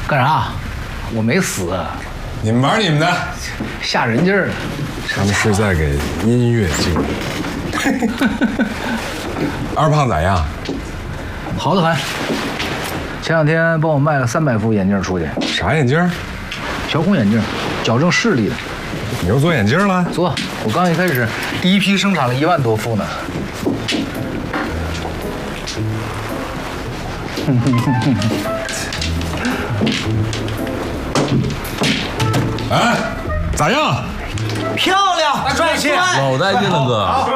干啥？我没死。 你们玩你们的， 吓人劲儿。 他们是在给音乐敬礼。二胖咋样？ 好得很。前2天帮我卖了300副眼镜出去。 啥眼镜？ 调控眼镜，矫正视力的。 你又做眼镜了？ 做，我刚一开始第一批生产了1万多副呢。 哎，咋样？ 漂亮，帅气， 老带劲了哥。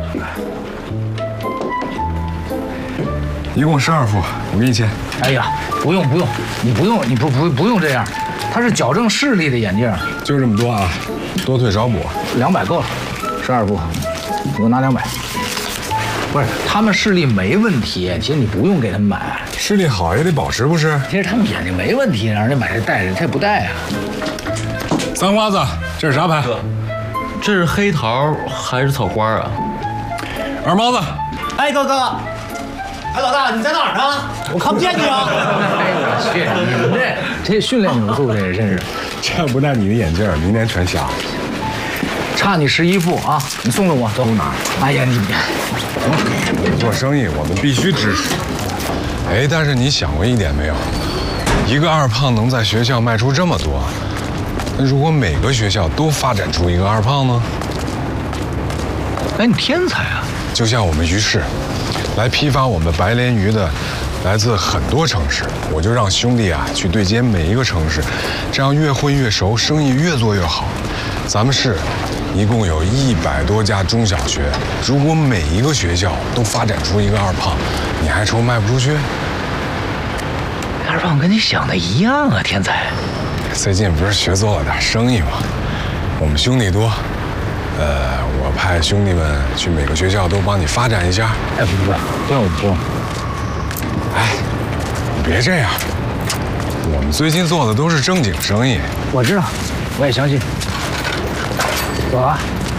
一共12副，我给你签。 哎呀，不用，你不用这样，它是矫正视力的眼镜， 就这么多啊，多退少补。 200够了，12副，你给我拿200。不是，他们视力没问题，其实你不用给他们买。 视力好也得保持不是？ 其实他们眼睛没问题，让人买这戴着，他也不戴啊。 三瓜子，这是啥牌？ 这是黑桃还是草花啊？ 二毛子。 哎，哥哥，哎，老大，你在哪儿呢？我看不见你啊！ 哎呦我去，你们这训练有素，这也真是。 这不戴你的眼镜，明年全瞎。 差你11副啊！你送送我，走哪？哎呀，你做生意我们必须支持。哎，但是你想过一点没有？一个二胖能在学校卖出这么多，那如果每个学校都发展出一个二胖呢？ 哎，你天才啊！ 就像我们鱼市，来批发我们白鲢鱼的，来自很多城市，我就让兄弟啊去对接每一个城市，这样越混越熟，生意越做越好。咱们市一共有100多家中小学，如果每一个学校都发展出一个二胖，你还愁卖不出去？ 二胖跟你想的一样啊，天才。 最近不是学做了点生意吗？我们兄弟多，我派兄弟们去每个学校都帮你发展一下。 哎，不用。 哎，你别这样，我们最近做的都是正经生意。 我知道，我也相信。走啊！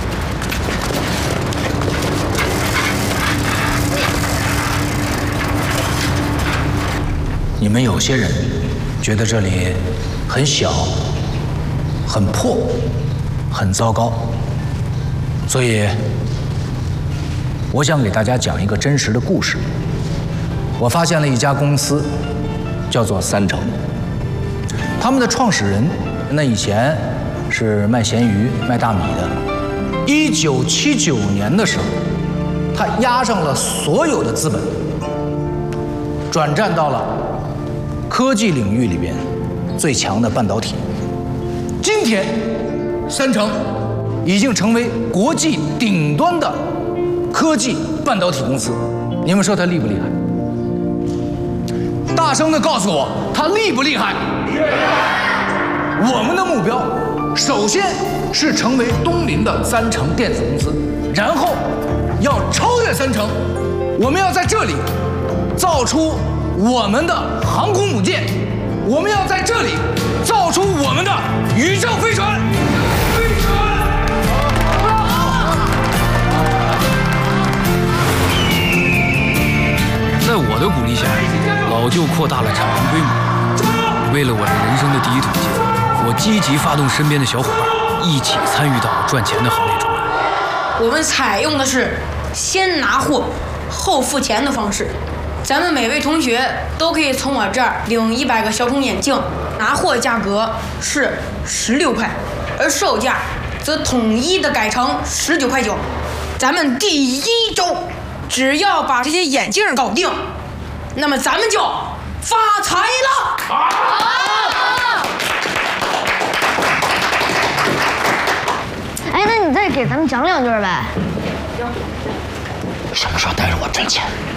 你们有些人觉得这里很小、很破、很糟糕，所以我想给大家讲一个真实的故事。我发现了一家公司，叫做3成。他们的创始人，那以前是卖咸鱼、卖大米的。1979年的时候，他押上了所有的资本，转战到了科技领域里边最强的半导体。今天，3成已经成为国际顶端的科技半导体公司。你们说他厉不厉害？大声地告诉我，他厉不厉害？我们的目标，首先是成为东林的3成电子公司，然后要超越3成。我们要在这里造出我们的航空母舰，我们要在这里造出我们的宇宙飞船。 在我的鼓励下，老舅扩大了产能规模。为了我这人生的第一桶金，我积极发动身边的小伙伴，一起参与到赚钱的行列中来。 我们采用的是先拿货后付钱的方式。咱们每位同学都可以从我这儿领100个小孔眼镜，拿货价格是16块，而售价则统一的改成19块9。咱们第1周只要把这些眼镜搞定，那么咱们就发财了！ 哎，那你再给咱们讲2句呗。 什么时候带着我赚钱？